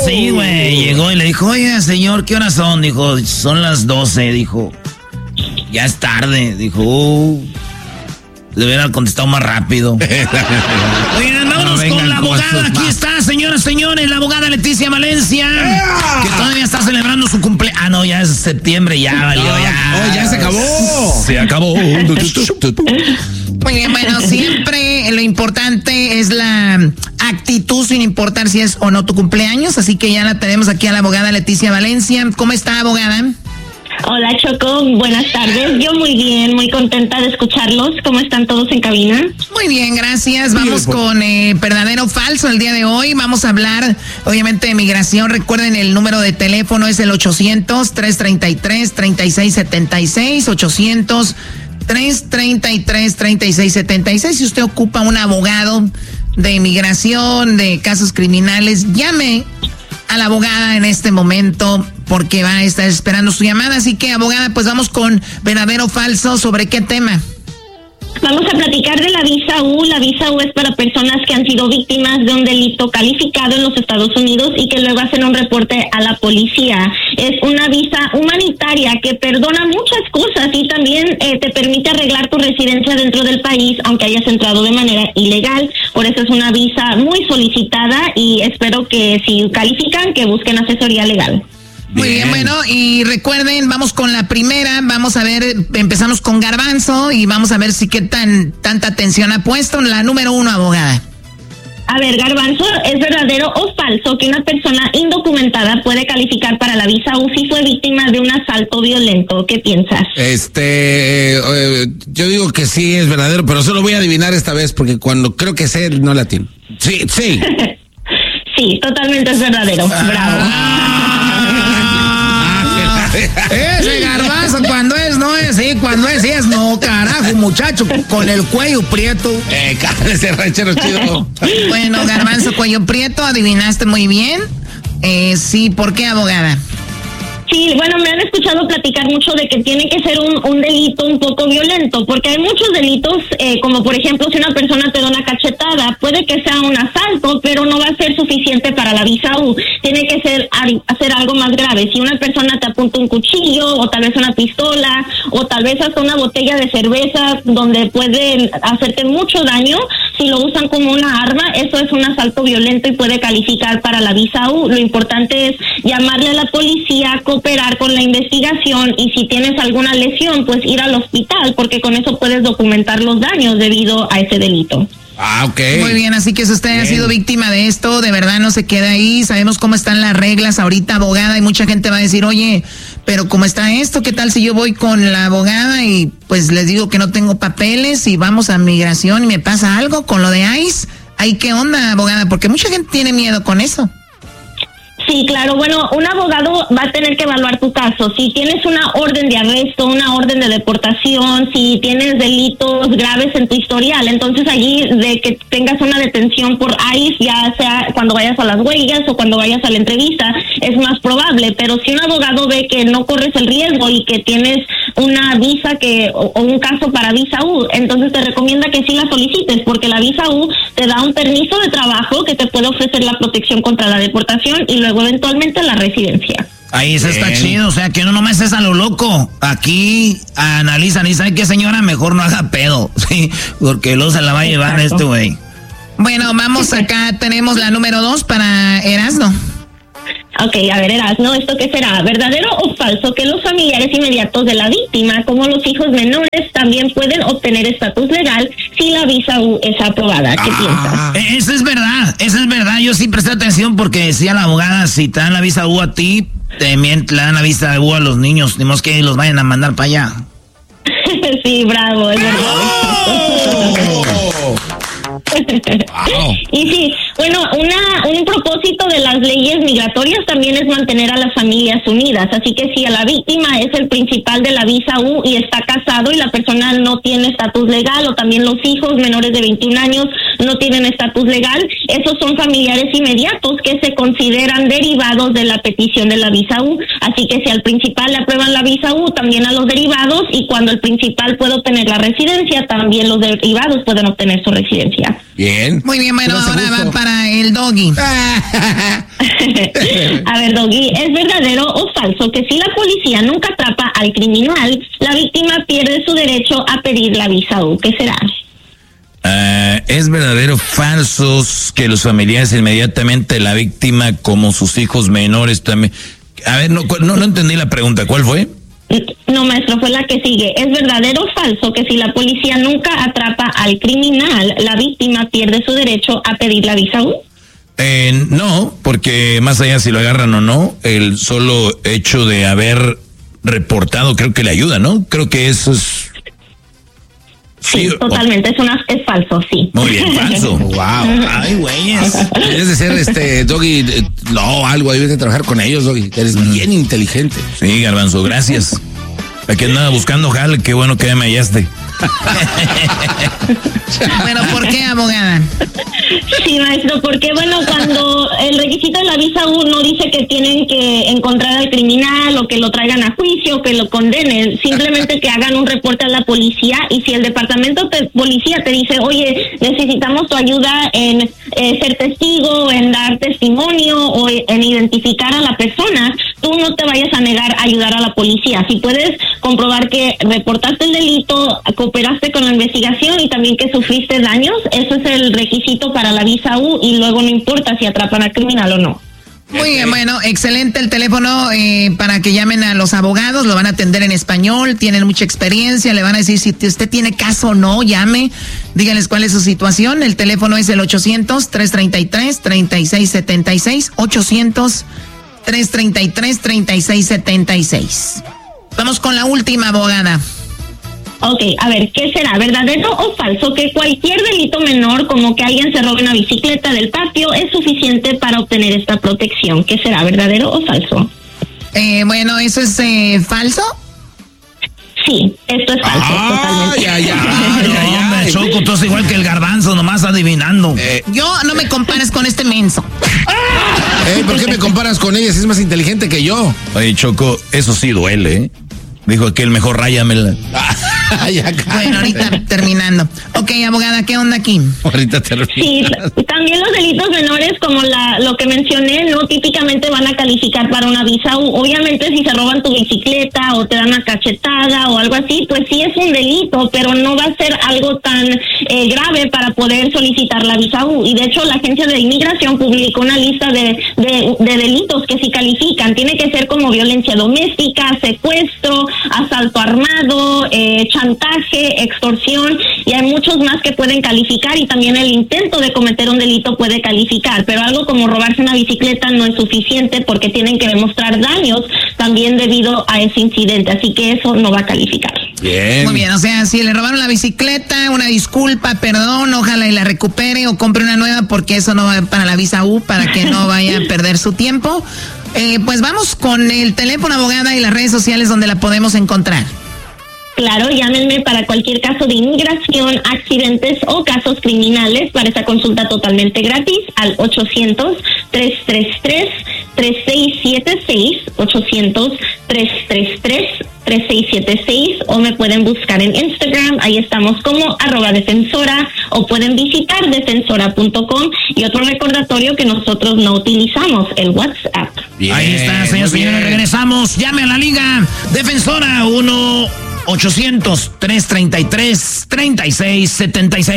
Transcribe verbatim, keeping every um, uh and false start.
Sí, güey, llegó y le dijo, oye, señor, ¿qué horas son? Dijo, son las doce, dijo, ya es tarde, dijo, uh, le hubieran contestado más rápido. Oigan, vámonos no con la abogada, aquí está, señoras, señores, la abogada Leticia Valencia, ¡yeah! Que todavía está celebrando su cumpleaños. Ah, no, ya es septiembre, ya valió, no, ya. Oh, ya se acabó. Se acabó. Muy bien, bueno, siempre lo importante es la actitud sin importar si es o no tu cumpleaños, así que ya la tenemos aquí a la abogada Leticia Valencia. ¿Cómo está, abogada? Hola, Choco, buenas tardes. Yo muy bien, muy contenta de escucharlos. ¿Cómo están todos en cabina? Muy bien, gracias. Vamos con eh, verdadero o falso el día de hoy. Vamos a hablar, obviamente, de migración. Recuerden, el número de teléfono es el ochocientos, trescientos treinta y tres, treinta y seis setenta y seis, ochocientos, trescientos treinta y tres, treinta y seis setenta y seis. Si usted ocupa un abogado de inmigración, de casos criminales, llame a la abogada en este momento porque va a estar esperando su llamada. Así que, abogada, pues vamos con verdadero o falso. ¿Sobre qué tema? Vamos a platicar de la visa U. La visa U es para personas que han sido víctimas de un delito calificado en los Estados Unidos y que luego hacen un reporte a la policía. Es una visa humanitaria que perdona muchas cosas y también eh, te permite arreglar tu residencia dentro del país aunque hayas entrado de manera ilegal. Por eso es una visa muy solicitada y espero que si califican que busquen asesoría legal. Muy bien, bueno, y recuerden, vamos con la primera, vamos a ver, empezamos con Garbanzo y vamos a ver si qué tan tanta atención ha puesto. La número uno, abogada. A ver, Garbanzo, ¿es verdadero o falso que una persona indocumentada puede calificar para la visa U si fue víctima de un asalto violento? ¿Qué piensas? Este, eh, yo digo que sí es verdadero, pero solo voy a adivinar esta vez porque cuando creo que sé no la tiene. Sí, sí. Sí, totalmente es verdadero. Bravo. Ese Garbanzo cuando es no es, sí, cuando es sí es no, carajo, muchacho, con el cuello prieto. Eh, ese ranchero chido. Bueno, Garbanzo, cuello prieto, adivinaste muy bien. Eh, sí, ¿por qué, abogada? Sí, bueno, me han escuchado platicar mucho de que tiene que ser un, un delito un poco violento, porque hay muchos delitos, eh, como por ejemplo, si una persona te da una cachetada, puede que sea un asalto, pero no va a ser suficiente para la visa U. Tiene que ser hacer algo más grave. Si una persona te apunta un cuchillo, o tal vez una pistola, o tal vez hasta una botella de cerveza, donde pueden hacerte mucho daño, si lo usan como una arma, eso es un asalto violento y puede calificar para la visa U. Lo importante es llamarle a la policía, cooperar con la investigación y si tienes alguna lesión, pues ir al hospital, porque con eso puedes documentar los daños debido a ese delito. Ah, ok. Muy bien, así que si usted bien. ha sido víctima de esto, de verdad no se queda ahí. Sabemos cómo están las reglas ahorita, abogada, y mucha gente va a decir, oye, pero ¿cómo está esto? ¿Qué tal si yo voy con la abogada y pues les digo que no tengo papeles y vamos a migración y me pasa algo con lo de ICE? ¿Ahí qué onda, abogada? Porque mucha gente tiene miedo con eso. Sí, claro. Bueno, un abogado va a tener que evaluar tu caso. Si tienes una orden de arresto, una orden de deportación, si tienes delitos graves en tu historial, entonces allí de que tengas una detención por ICE, ya sea cuando vayas a las huelgas o cuando vayas a la entrevista, es más probable. Pero si un abogado ve que no corres el riesgo y que tienes una visa que o, o un caso para visa U, entonces te recomienda que sí la solicites, porque la visa U te da un permiso de trabajo que te puede ofrecer la protección contra la deportación y luego eventualmente la residencia. Ahí eso está chido, o sea, que uno no más es a lo loco. Aquí analizan y saben que señora, mejor no haga pedo, sí, porque luego se la va a llevar Exacto. este güey. Bueno, vamos acá, tenemos la número dos para Erasno. Ok, a ver, Erasno, ¿esto qué será? ¿Verdadero o falso que los familiares inmediatos de la víctima, como los hijos menores, también pueden obtener estatus legal si la visa U es aprobada? ¿Qué ah, piensas? Eso es verdad, eso es verdad. Yo sí presté atención porque decía la abogada, si te dan la visa U a ti, también te dan la visa U a los niños, ni más que los vayan a mandar para allá. Sí, bravo, es verdad. ¡Oh! Wow. Y sí, bueno, una un propósito de las leyes migratorias también es mantener a las familias unidas, así que si a la víctima es el principal de la visa U y está casado y la persona no tiene estatus legal, o también los hijos menores de veintiún años no tienen estatus legal, esos son familiares inmediatos que se consideran derivados de la petición de la visa U, así que si al principal le aprueban la visa U, también a los derivados, y cuando el principal puede obtener la residencia, también los derivados pueden obtener su residencia. digas. Bien. Muy bien, bueno, ahora va para el Doggy. A ver, Doggy, ¿es verdadero o falso que si la policía nunca atrapa al criminal, la víctima pierde su derecho a pedir la visa U? ¿Qué será? Uh, ¿Es verdadero o falso que los familiares inmediatamente la víctima, como sus hijos menores también? A ver, no, no, no entendí la pregunta, ¿cuál fue? No, maestro, fue la que sigue. ¿Es verdadero o falso que si la policía nunca atrapa al criminal, la víctima pierde su derecho a pedir la visa U? Eh, no, porque más allá si lo agarran o no, el solo hecho de haber reportado creo que le ayuda, ¿no? Creo que eso es... Sí, sí, totalmente, o... es una, es falso, sí. Muy bien, falso. Wow. Ay, güeyes. Debes de ser este, Doggy, eh, no, algo, debes de trabajar con ellos, Doggy. Eres mm. bien inteligente. Sí, Garbanzo, gracias. Aquí andaba buscando jale, qué bueno que me hallaste. Bueno, ¿por qué, abogada? Sí, maestro, porque bueno, cuando el requisito de la visa U no dice que tienen que encontrar al criminal o que lo traigan a juicio, que lo condenen, simplemente que hagan un reporte a la policía, y si el departamento de policía te dice, oye, necesitamos tu ayuda en eh, ser testigo, en dar testimonio o en identificar a la persona, tú no te vayas a negar a ayudar a la policía. Si puedes comprobar que reportaste el delito, cooperaste con la investigación y también que sufriste daños, eso es el requisito para la visa U, y luego no importa si atrapan al criminal o no. Muy bien, bueno, excelente el teléfono eh, para que llamen a los abogados, lo van a atender en español, tienen mucha experiencia, le van a decir si usted tiene caso o no, llame, díganles cuál es su situación. El teléfono es el ochocientos, tres treinta y tres, treinta y seis setenta y seis, ochocientos, tres treinta y tres, treinta y seis setenta y seis. Vamos con la última, abogada. Ok, a ver, ¿qué será? ¿Verdadero o falso que cualquier delito menor, como que alguien se robe una bicicleta del patio, es suficiente para obtener esta protección? ¿Qué será? ¿Verdadero o falso? Eh, bueno, ¿eso es eh, falso? Sí, esto es falso, ah, totalmente. Ya, ya, ah, ya, ya, hombre, Choco, tú es igual que el Garbanzo, nomás adivinando. Eh, Yo no me compares con este menso. Eh, ¿por qué me comparas con ella si es más inteligente que yo? Oye, Choco, eso sí duele, ¿eh? Dijo aquel, mejor ráyamela. Bueno, ahorita terminando. Ok, abogada, ¿qué onda aquí? Ahorita terminando. Sí, también los delitos menores, como la lo que mencioné, no típicamente van a calificar para una visa U. Obviamente, si se roban tu bicicleta o te dan una cachetada o algo así, pues sí es un delito, pero no va a ser algo tan eh, grave para poder solicitar la visa U. Y de hecho, la Agencia de Inmigración publicó una lista de, de, de delitos que sí califican. Tiene que ser como violencia doméstica, secuestro, asalto armado, eh, chantaje, extorsión, y hay muchos más que pueden calificar, y también el intento de cometer un delito puede calificar, pero algo como robarse una bicicleta no es suficiente porque tienen que demostrar daños también debido a ese incidente, así que eso no va a calificar. Bien. Muy bien, o sea, si le robaron la bicicleta, una disculpa, perdón, ojalá y la recupere o compre una nueva, porque eso no va para la visa U, para que no vaya a perder su tiempo. Eh, pues vamos con el teléfono, abogada, y las redes sociales donde la podemos encontrar. Claro, llámenme para cualquier caso de inmigración, accidentes o casos criminales para esa consulta totalmente gratis al ochocientos, tres tres tres, tres seis siete seis, ochocientos, tres tres tres, tres seis siete seis, o me pueden buscar en Instagram, ahí estamos como arroba defensora, o pueden visitar defensora punto com, y otro recordatorio que nosotros no utilizamos, el WhatsApp. Bien, ahí está, señores, señores, regresamos, llame a la Liga Defensora uno ochocientos, tres treinta y tres, treinta y seis setenta y seis.